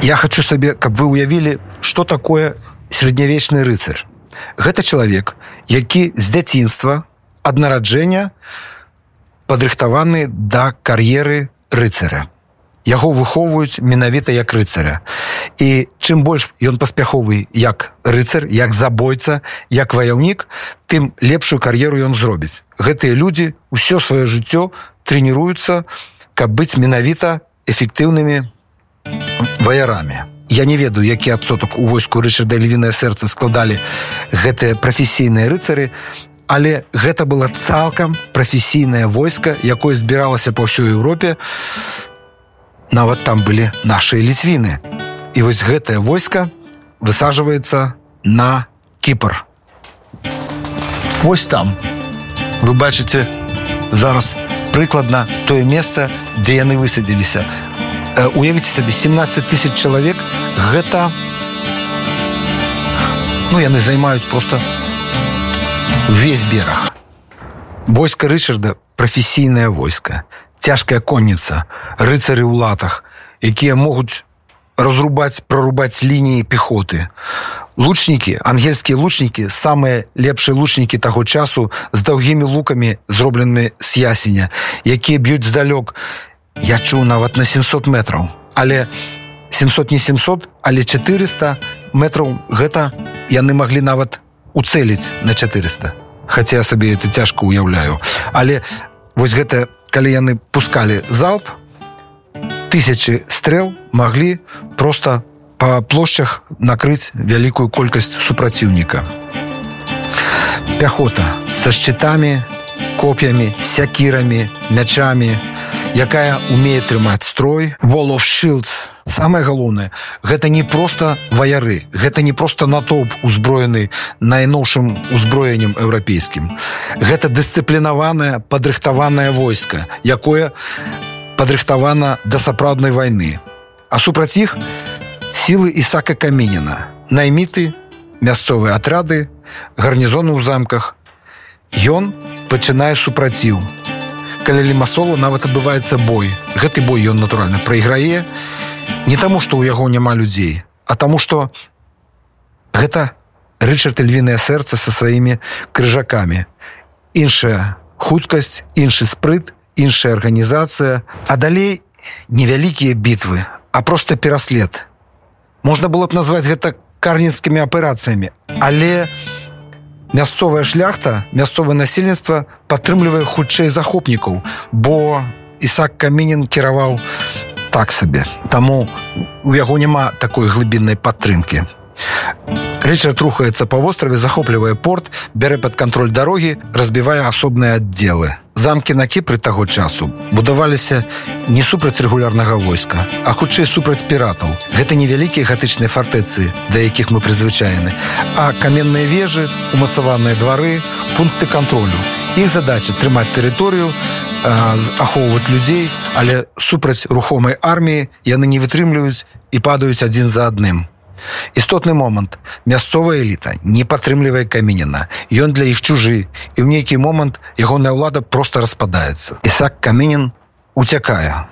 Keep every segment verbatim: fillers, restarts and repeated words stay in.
Я хочу сабе, каб вы уявілі, што такое сярэднявечны рыцар. Гэта чалавек, які з дзяцінства ад нараджэння падрыхтаваны да кар'еры рыцаря. Яго выхоўваюць менавіта як рыцаря. І чым больш ён паспяховы як рыцар, як забойца, як ваяўнік, тым лепшую кар'еру ён зробіць. Гэтыя людзі ўсё сваё жыццё трэніруюцца, каб быць менавіта эфектыўнымі ваярамі. Я не ведаю, які адсотак у войску Рычарда Львінае сэрца складалі гэтыя прафесійныя рыцары, але гэта было цалкам прафесійнае войска, якое збіралася па ўсёй Еўропе. Нават там былі нашыя ліцвіны. І вось гэтае войска высаджваецца на Кіпр. Вось там. Вы бачыце зараз прыкладна тое месца, дзе яны высадзіліся. Уявіце сабе, семнаццаць тысяч чалавек, гэта... Ну, яны займаюць проста увесь бераг. Войска Рычарда – прафесійнае войска. Цяжкая конніца, рыцары ў латах, якія могуць разрубаць, прорубаць лініі пехоты. Лучнікі, ангельскія лучнікі, самыя лепшыя лучнікі таго часу з даўгімі лукамі, зроблены з ясеня, якія б'юць здалёк, я чуў нават на сямсот метраў. Але сямсот не сямсот, але чатырыста метраў гэта яны маглі нават уцэліць на чатырыста. Хаця я сабе это цяжка уяўляю. Але вось гэта калі яны пускалі залп, тысячы стрэл маглі проста па плошчах накрыць вялікую колькасць супраціўніка. Пяхота са шчытамі, коп'ямі, сякірамі, мячамі, якая умее трымаць строй, wall of shields. Самае галоўнае, гэта не проста ваяры, гэта не проста натоўп узброены найноўшым узброеннем еўрапейскім. Гэта дысцыплінаванае, падрыхтаванае войска, якое падрыхтавана да сапраўднай вайны. А супраць іх сілы Ісака Каменіна, найміты, мясцовыя атрады, гарнізоны ў замках. Ён пачынае супраціў. Каля Лімасола нават адбываецца бой. Гэты бой ён, натуральна, прайграе. Не таму, што ў яго няма людзей, а таму, што гэта Рычард Львінае сэрца са сваімі крыжакамі. Іншая хуткасць, іншы спрыт, іншая арганізацыя. А далей невялікія бітвы, а проста пераслед. Можна было б назваць гэта карніцкімі аперацыямі, але мясцовая шляхта, мясцовае насельніцтва падтрымлівае хутчэй захопнікаў, бо Ісак Каменін кіраваў так сабе. Таму у яго няма такой глыбіннай падтрымкі. Рычард рухаецца па востраве, захоплівае порт, бярэ пад кантроль дарогі, разбівае асобныя аддзелы. Замкі на Кіпры таго часу будаваліся не супраць рэгулярнага войска, а хутчэй супраць піратаў. Гэта невялікія гатычныя фартэцы, да якіх мы прызвычаены, а каменныя вежы, умацаваныя двары, пункты кантролю. Іх задача трымаць тэрыторыю, ахоўваць людзей, але супраць рухомай арміі яны не вытрымліваюць і падаюць адзін за адным. Істотны момант. Мясцовая эліта не падтрымлівае Каменіна. Ён для іх чужы, і ў нейкі момант ягоная ўлада проста распадаецца. Ісак Каменін уцякае.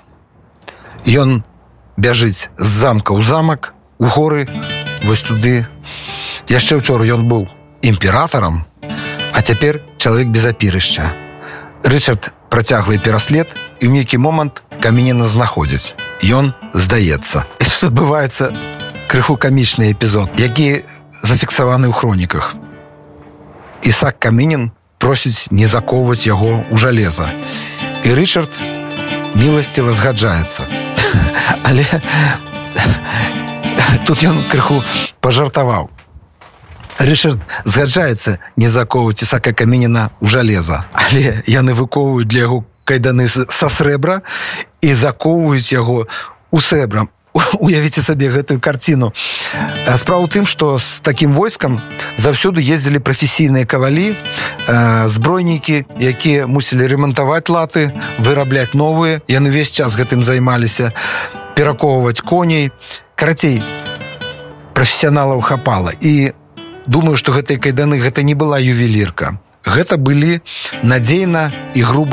Ён бяжыць з замка ў замак, у горы, вось туды. Яшчэ ўчора ён быў імператарам, а цяпер чалавек без апірышча. Рычард працягвае пераслед, і ў нейкі момант Каменіна знаходзіць. Ён здаецца. І тут адбываецца крыху камічны эпізод, які зафіксаваны ў хроніках. Ісак Каменін просіць не закоўваць яго ў жалеза. І Рычард міласціва згаджаецца. Але тут ён крыху пажартаваў. Рычард згаджаецца не закоўваць Ісака Каменіна ў жалеза, але яны выковваюць для яго кайданы са срэбра і закоўваюць яго ў срэбра. Уявіце сабе гэтую карціну. Справа ў тым, што з такім войскам заўсёды ездзілі прафесійныя кавалі, збройнікі, якія мусілі ремантаваць латы, вырабляць новыя, яны ўвесь час гэтым займаліся, пераковваць коней. Карацей, прафесіяналаў хапала. І думаю, што гэтыя кайданы гэта не была ювелірка. Гэта былі надзейна і груба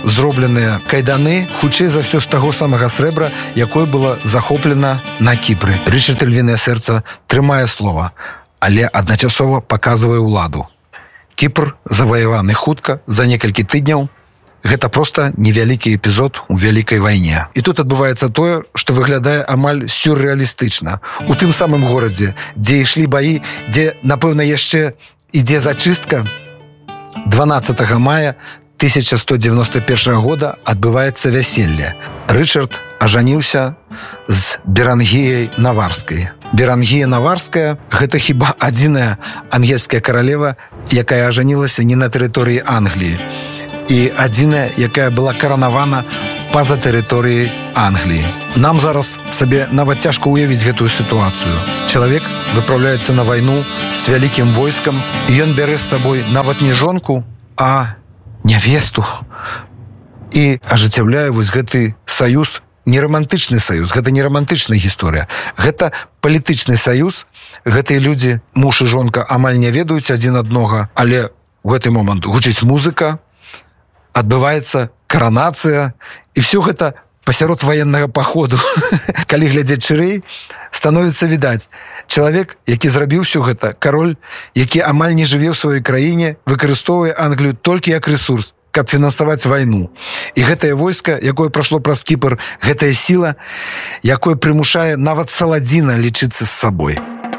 зробленыя кайданы, хутчэй за ўсё з таго самага срэбра, якое было захоплена на Кіпры. Рычард Львінае сэрца трымае слова, але адначасова паказвае ўладу. Кіпр заваяваны хутка за некалькі тыдняў. Гэта проста невялікі эпізод у вялікай вайне. І тут адбываецца тое, што выглядае амаль сюррэалістычна. У тым самым горадзе, дзе ішлі баі, дзе, напэўна, яшчэ ідзе зачыстка, дванаццатага мая тысяча сто девяносто першага года адбываецца вяселле. Рычард ажаніўся з Берангіяй Наварскай. Берангія Наварская – гэта хіба адзіная ангельская каралева, якая ажанілася не на тэрыторыі Англіі. І адзіная, якая была каранавана па-за тэрыторыяй Англіі. Нам зараз сабе нават цяжка ўявіць гэтую сітуацыю. Чалавек выпраўляецца на вайну з вялікім войскам, і ён бярэ з сабой нават не жонку, а нявесту. І ажыццяўляе вось гэты саюз, не романтычны саюз, гэта не романтычная гісторыя. Гэта палітычны саюз. Гэтыя людзі, муж і жонка, амаль не ведаюць адзін аднога, але ў гэты момант гучыць музыка, адбываецца каранацыя, і все гэта пасярод ваеннага паходу. Калі глядзець шырэй, становіцца відаць. Чалавек, які зрабіў усё гэта, кароль, які амаль не жыве ў сваёй краіне, выкарыстоўвае Англію толькі як ресурс, каб фінансаваць вайну. І гэтае войска, якое прайшло праз Кіпр, гэтая сіла, якое прымушае нават Саладзіна лічыцца з сабой.